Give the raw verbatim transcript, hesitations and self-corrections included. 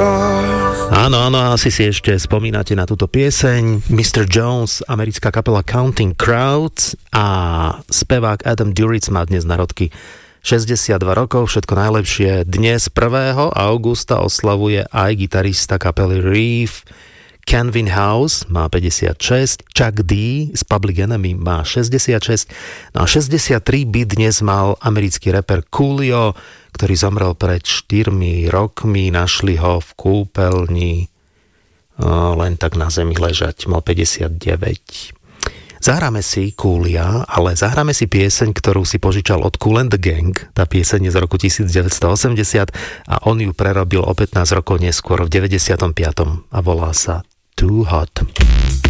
Áno, áno, asi si ešte spomínate na túto pieseň. mister Jones, americká kapela Counting Crowds a spevák Adam Duritz má dnes narodky šesťdesiatdva rokov, všetko najlepšie. Dnes prvého augusta oslavuje aj gitarista kapely Reef Canvin House, má päťdesiatšesť, Chuck D z Public Enemy má šesťdesiatšesť, no a šesťdesiattri by dnes mal americký rapper Coolio, ktorý zomrel pred štyrmi rokmi, našli ho v kúpeľni len tak na zemi ležať, mal päťdesiatdeväť. Zahráme si Coolia, ale zahráme si pieseň, ktorú si požičal od Kool and the Gang. Tá pieseň je z roku devätnásťstoosemdesiat a on ju prerobil o pätnásť rokov neskôr v deväťdesiatom piatom a volá sa Too Hot.